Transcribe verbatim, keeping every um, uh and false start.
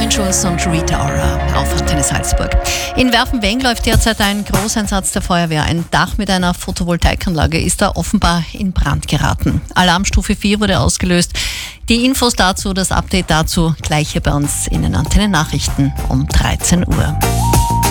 Angels und Rita Ora auf Antenne Salzburg. In Werfenweng läuft derzeit ein Großeinsatz der Feuerwehr. Ein Dach mit einer Photovoltaikanlage ist da offenbar in Brand geraten. Alarmstufe vier wurde ausgelöst. Die Infos dazu, das Update dazu, gleich hier bei uns in den Antenne Nachrichten um dreizehn Uhr.